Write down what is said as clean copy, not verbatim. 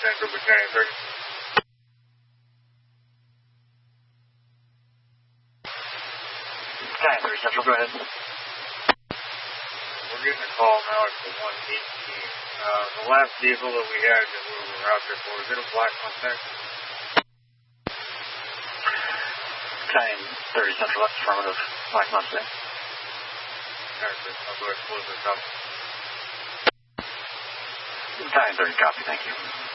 Central, Battalion 30. Battalion 30 Central, go ahead. We're getting a call now at the 118. The last vehicle that we had that we were out there for, is it a black Mustang? Battalion 30 Central, that's affirmative. Black Mustang. I'll go ahead and close this up. Battalion 30, copy, thank you.